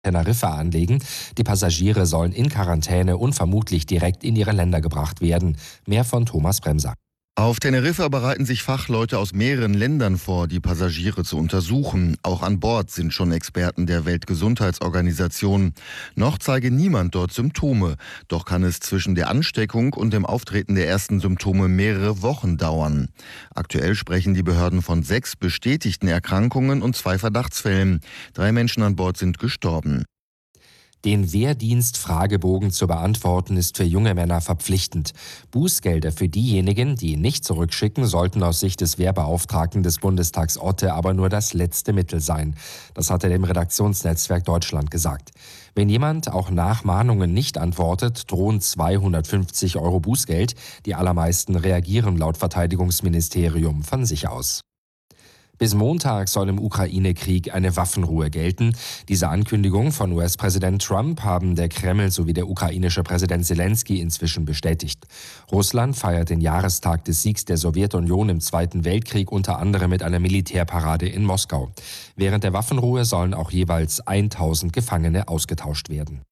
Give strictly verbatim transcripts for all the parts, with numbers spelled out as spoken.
Teneriffa anlegen. Die Passagiere sollen in Quarantäne und vermutlich direkt in ihre Länder gebracht werden. Mehr von Thomas Bremser. Auf Teneriffa bereiten sich Fachleute aus mehreren Ländern vor, die Passagiere zu untersuchen. Auch an Bord sind schon Experten der Weltgesundheitsorganisation. Noch zeige niemand dort Symptome. Doch kann es zwischen der Ansteckung und dem Auftreten der ersten Symptome mehrere Wochen dauern. Aktuell sprechen die Behörden von sechs bestätigten Erkrankungen und zwei Verdachtsfällen. Drei Menschen an Bord sind gestorben. Den Wehrdienst-Fragebogen zu beantworten ist für junge Männer verpflichtend. Bußgelder für diejenigen, die ihn nicht zurückschicken, sollten aus Sicht des Wehrbeauftragten des Bundestags Otte aber nur das letzte Mittel sein. Das hat er dem Redaktionsnetzwerk Deutschland gesagt. Wenn jemand auch nach Mahnungen nicht antwortet, drohen zweihundertfünfzig Euro Bußgeld. Die allermeisten reagieren laut Verteidigungsministerium von sich aus. Bis Montag soll im Ukraine-Krieg eine Waffenruhe gelten. Diese Ankündigung von U S-Präsident Trump haben der Kreml sowie der ukrainische Präsident Zelensky inzwischen bestätigt. Russland feiert den Jahrestag des Siegs der Sowjetunion im Zweiten Weltkrieg unter anderem mit einer Militärparade in Moskau. Während der Waffenruhe sollen auch jeweils tausend Gefangene ausgetauscht werden.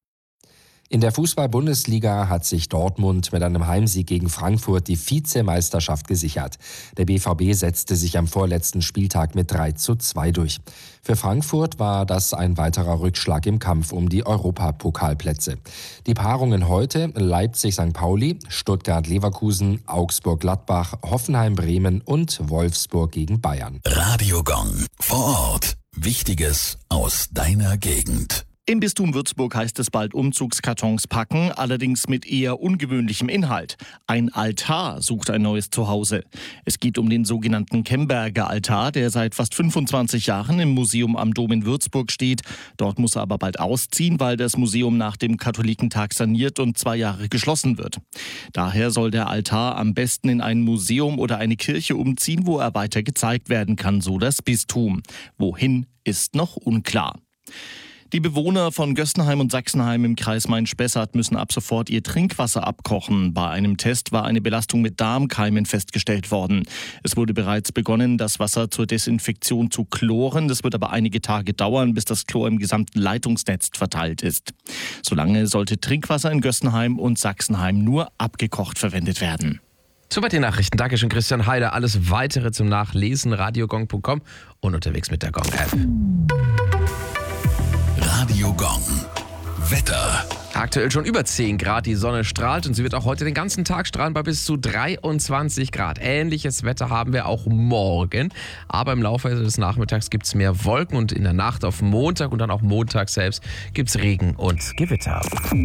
In der Fußball-Bundesliga hat sich Dortmund mit einem Heimsieg gegen Frankfurt die Vizemeisterschaft gesichert. Der B V B setzte sich am vorletzten Spieltag mit drei zu zwei durch. Für Frankfurt war das ein weiterer Rückschlag im Kampf um die Europapokalplätze. Die Paarungen heute: Leipzig-Sankt Pauli, Stuttgart-Leverkusen, Augsburg-Gladbach, Hoffenheim-Bremen und Wolfsburg gegen Bayern. Radio Gong vor Ort. Wichtiges aus deiner Gegend. Im Bistum Würzburg heißt es bald Umzugskartons packen, allerdings mit eher ungewöhnlichem Inhalt. Ein Altar sucht ein neues Zuhause. Es geht um den sogenannten Kemberger Altar, der seit fast fünfundzwanzig Jahren im Museum am Dom in Würzburg steht. Dort muss er aber bald ausziehen, weil das Museum nach dem Katholikentag saniert und zwei Jahre geschlossen wird. Daher soll der Altar am besten in ein Museum oder eine Kirche umziehen, wo er weiter gezeigt werden kann, so das Bistum. Wohin, ist noch unklar. Die Bewohner von Gössenheim und Sachsenheim im Kreis Main-Spessart müssen ab sofort ihr Trinkwasser abkochen. Bei einem Test war eine Belastung mit Darmkeimen festgestellt worden. Es wurde bereits begonnen, das Wasser zur Desinfektion zu chloren. Das wird aber einige Tage dauern, bis das Chlor im gesamten Leitungsnetz verteilt ist. Solange sollte Trinkwasser in Gössenheim und Sachsenheim nur abgekocht verwendet werden. Soweit die Nachrichten. Dankeschön, Christian Heider. Alles Weitere zum Nachlesen, radiogong punkt com und unterwegs mit der Gong-App. Radio Gong. Wetter. Aktuell schon über zehn Grad, die Sonne strahlt und sie wird auch heute den ganzen Tag strahlen bei bis zu dreiundzwanzig Grad. Ähnliches Wetter haben wir auch morgen, aber im Laufe des Nachmittags gibt es mehr Wolken und in der Nacht auf Montag und dann auch Montag selbst gibt es Regen und Gewitter.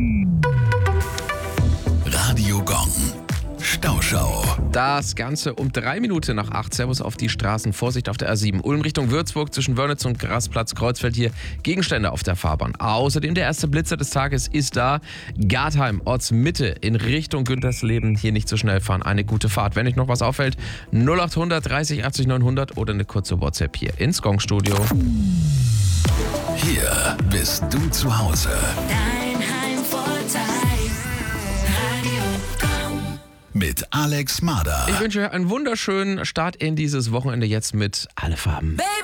Radio Gong. Stauschau. Das Ganze um drei Minuten nach acht. Servus auf die Straßen. Vorsicht auf der A sieben. Ulm Richtung Würzburg zwischen Wörnitz und Grasplatz Kreuzfeld hier. Gegenstände auf der Fahrbahn. Außerdem der erste Blitzer des Tages ist da. Gartheim, Ortsmitte in Richtung Güntersleben. Hier nicht so schnell fahren. Eine gute Fahrt. Wenn euch noch was auffällt, null acht hundert dreißig achtzig neunhundert oder eine kurze WhatsApp hier ins Gong-Studio. Hier bist du zu Hause. Dein Heimvorteil. Mit Alex Mader. Ich wünsche euch einen wunderschönen Start in dieses Wochenende jetzt mit Alle Farben. Baby.